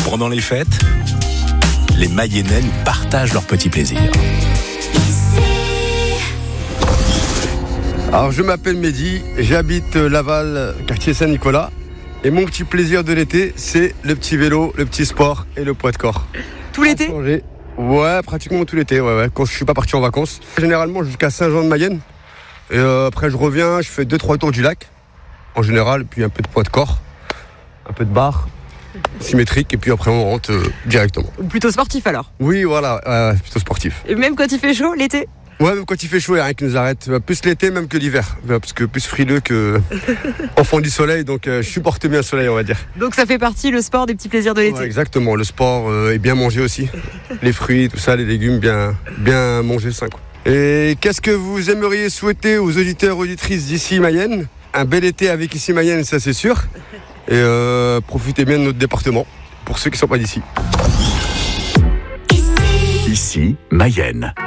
Pendant les fêtes, les Mayennais nous partagent leurs petits plaisirs. Alors je m'appelle Mehdi, j'habite Laval, quartier Saint-Nicolas. Et mon petit plaisir de l'été, c'est le petit vélo, le petit sport et le poids de corps. Tout l'été ? Ouais, pratiquement tout l'été, ouais. Quand je suis pas parti en vacances. Généralement jusqu'à Saint-Jean-de-Mayenne. Et après je reviens, je fais 2-3 tours du lac, en général, puis un peu de poids de corps, un peu de barre, symétrique, et puis après on rentre directement. Plutôt sportif alors ? Oui, voilà, plutôt sportif. Et même quand il fait chaud, l'été ? Ouais, même quand il fait chaud, il n'y a rien qui nous arrête. Plus l'été même que l'hiver, parce que plus frileux que enfant du soleil, donc je supporte bien le soleil, on va dire. Donc ça fait partie, le sport, des petits plaisirs de l'été. Ouais, exactement, le sport et bien manger aussi. Les fruits, tout ça, les légumes, bien manger sain, quoi. Et qu'est-ce que vous aimeriez souhaiter aux auditeurs, auditrices d'ici Mayenne ? Un bel été avec ici Mayenne, ça c'est sûr. Et profitez bien de notre département, pour ceux qui ne sont pas d'ici. Ici, Mayenne.